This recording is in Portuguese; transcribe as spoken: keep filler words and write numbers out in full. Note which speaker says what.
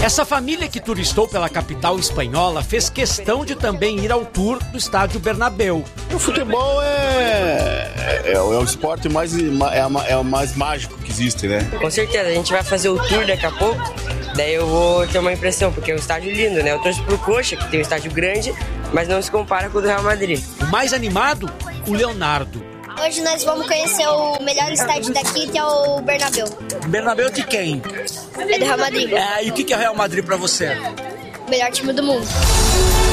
Speaker 1: Essa família que turistou pela capital espanhola fez questão de também ir ao tour do estádio Bernabéu.
Speaker 2: O futebol é, é, é o esporte mais, é, é o mais mágico que existe, né?
Speaker 3: Com certeza, a gente vai fazer o tour daqui a pouco, daí eu vou ter uma impressão, porque é um estádio lindo, né? Eu torço pro Coxa, que tem um estádio grande, mas não se compara com o do Real Madrid.
Speaker 1: O mais animado, o Leonardo.
Speaker 4: Hoje nós vamos conhecer o melhor estádio daqui, que é o Bernabéu.
Speaker 1: Bernabéu de quem?
Speaker 4: É do Real Madrid.
Speaker 1: É, e o que é Real Madrid pra você?
Speaker 4: O melhor time do mundo.